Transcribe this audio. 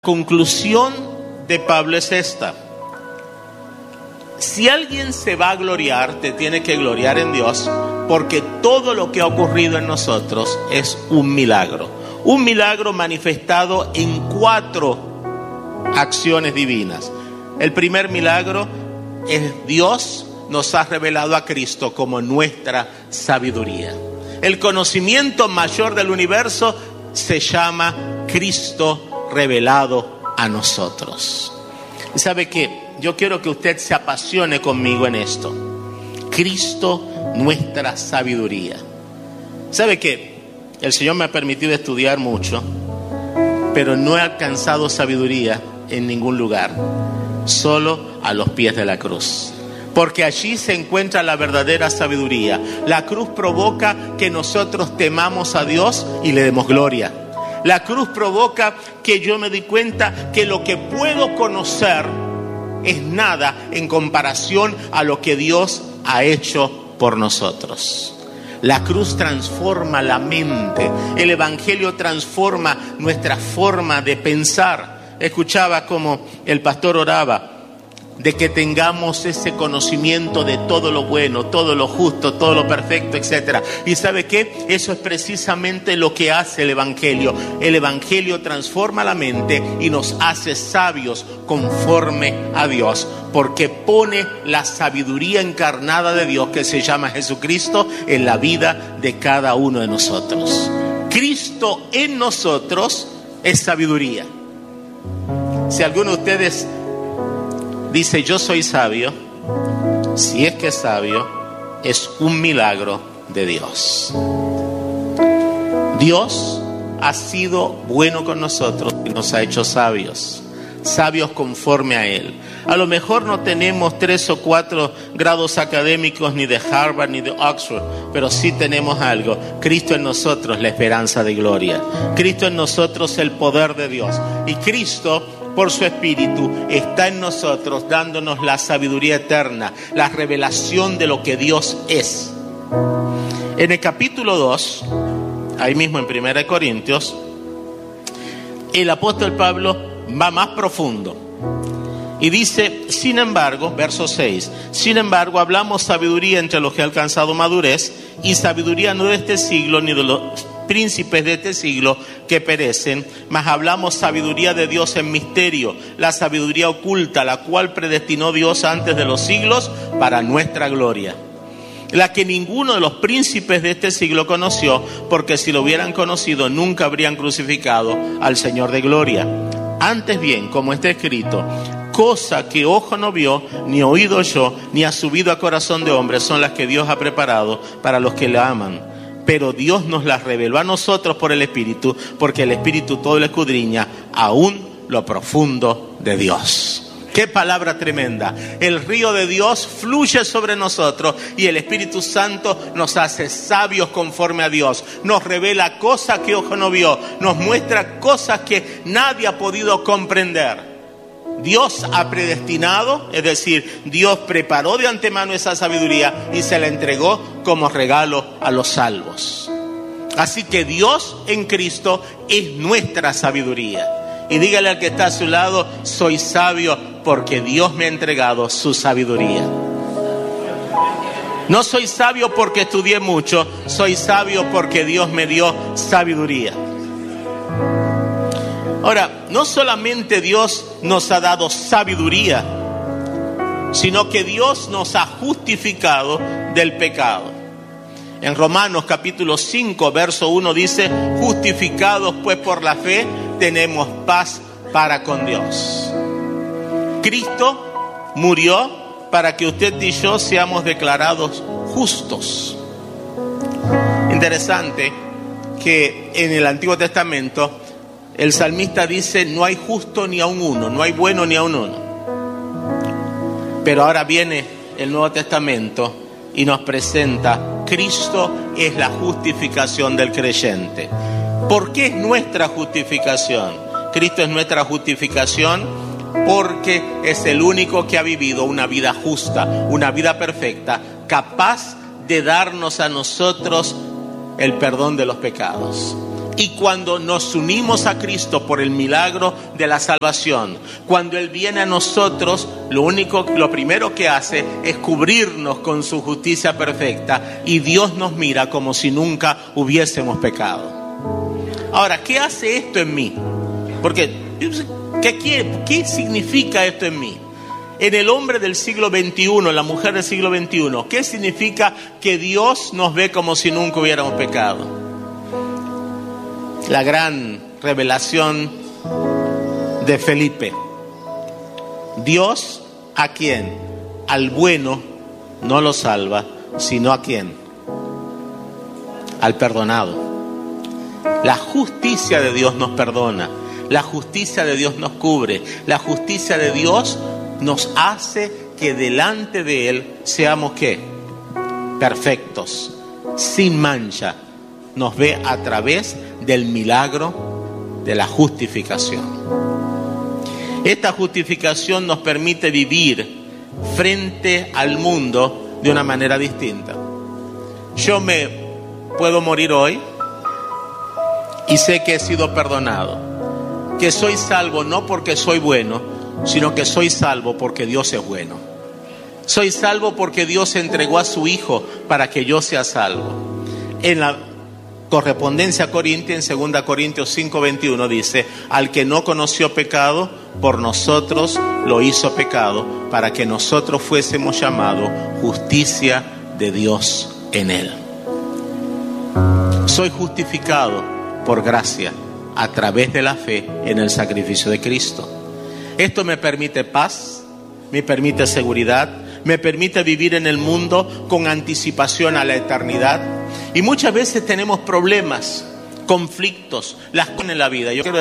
Conclusión de Pablo es esta: si alguien se va a gloriar, te tiene que gloriar en Dios, porque todo lo que ha ocurrido en nosotros es un milagro manifestado en 4 acciones divinas. El primer milagro es Dios nos ha revelado a Cristo como nuestra sabiduría. El conocimiento mayor del universo se llama Cristo revelado a nosotros. ¿Y sabe qué? Yo quiero que usted se apasione conmigo en esto. Cristo, nuestra sabiduría. ¿Sabe qué? El Señor me ha permitido estudiar mucho, pero no he alcanzado sabiduría en ningún lugar, solo a los pies de la cruz. Porque allí se encuentra la verdadera sabiduría. La cruz provoca que nosotros temamos a Dios y le demos gloria. La cruz provoca que yo me di cuenta que lo que puedo conocer es nada en comparación a lo que Dios ha hecho por nosotros. La cruz transforma la mente. El Evangelio transforma nuestra forma de pensar. Escuchaba como el pastor oraba de que tengamos ese conocimiento de todo lo bueno, todo lo justo, todo lo perfecto, etc. ¿Y sabe qué? Eso es precisamente lo que hace el Evangelio. El Evangelio transforma la mente y nos hace sabios conforme a Dios, porque pone la sabiduría encarnada de Dios, que se llama Jesucristo, en la vida de cada uno de nosotros. Cristo en nosotros es sabiduría. Si alguno de ustedes dice yo soy sabio, si es que es sabio, es un milagro de Dios. Dios ha sido bueno con nosotros y nos ha hecho sabios conforme a Él. A lo mejor no tenemos 3 o 4 grados académicos ni de Harvard ni de Oxford, pero sí tenemos algo: Cristo en nosotros, la esperanza de gloria. Cristo en nosotros, el poder de Dios. Y Cristo, por su Espíritu, está en nosotros dándonos la sabiduría eterna, la revelación de lo que Dios es. En el capítulo 2, ahí mismo en 1 Corintios, el apóstol Pablo va más profundo y dice: sin embargo, verso 6, sin embargo hablamos sabiduría entre los que han alcanzado madurez, y sabiduría no de este siglo ni de los príncipes de este siglo que perecen, mas hablamos sabiduría de Dios en misterio, la sabiduría oculta, la cual predestinó Dios antes de los siglos para nuestra gloria, la que ninguno de los príncipes de este siglo conoció, porque si lo hubieran conocido nunca habrían crucificado al Señor de gloria. Antes bien, como está escrito, cosa que ojo no vio, ni oído oyó, ni ha subido a corazón de hombre, son las que Dios ha preparado para los que le aman. Pero Dios nos las reveló a nosotros por el Espíritu, porque el Espíritu todo lo escudriña, aún lo profundo de Dios. ¡Qué palabra tremenda! El río de Dios fluye sobre nosotros y el Espíritu Santo nos hace sabios conforme a Dios. Nos revela cosas que ojo no vio, nos muestra cosas que nadie ha podido comprender. Dios ha predestinado, es decir, Dios preparó de antemano esa sabiduría y se la entregó como regalo a los salvos. Así que Dios en Cristo es nuestra sabiduría. Y dígale al que está a su lado: soy sabio porque Dios me ha entregado su sabiduría. No soy sabio porque estudié mucho, soy sabio porque Dios me dio sabiduría. Ahora, no solamente Dios nos ha dado sabiduría, sino que Dios nos ha justificado del pecado. En Romanos capítulo 5, verso 1 dice: justificados pues por la fe, tenemos paz para con Dios. Cristo murió para que usted y yo seamos declarados justos. Interesante que en el Antiguo Testamento el salmista dice: no hay justo ni aun uno, no hay bueno ni aun uno. Pero ahora viene el Nuevo Testamento y nos presenta: Cristo es la justificación del creyente. ¿Por qué es nuestra justificación? Cristo es nuestra justificación porque es el único que ha vivido una vida justa, una vida perfecta, capaz de darnos a nosotros el perdón de los pecados. Y cuando nos unimos a Cristo por el milagro de la salvación, cuando Él viene a nosotros, lo primero que hace es cubrirnos con su justicia perfecta, y Dios nos mira como si nunca hubiésemos pecado. Ahora, ¿qué hace esto en mí? Porque, ¿qué significa esto en mí? En el hombre del siglo XXI, la mujer del siglo XXI, ¿qué significa que Dios nos ve como si nunca hubiéramos pecado? La gran revelación de Felipe. Dios, ¿a quién? Al bueno no lo salva, sino ¿a quién? Al perdonado. La justicia de Dios nos perdona, la justicia de Dios nos cubre, la justicia de Dios nos hace que delante de Él seamos ¿qué? Perfectos, sin mancha. Nos ve a través del milagro de la justificación. Esta justificación nos permite vivir frente al mundo de una manera distinta. Yo me puedo morir hoy y sé que he sido perdonado, que soy salvo no porque soy bueno, sino que soy salvo porque Dios es bueno. Soy salvo porque Dios entregó a su Hijo para que yo sea salvo. En la correspondencia a Corintios, en 2 Corintios 5:21 dice: al que no conoció pecado, por nosotros lo hizo pecado, para que nosotros fuésemos llamados justicia de Dios en él. Soy justificado por gracia a través de la fe en el sacrificio de Cristo. Esto me permite paz, me permite seguridad, me permite vivir en el mundo con anticipación a la eternidad. Y muchas veces tenemos problemas, conflictos, las cosas en la vida. Yo quiero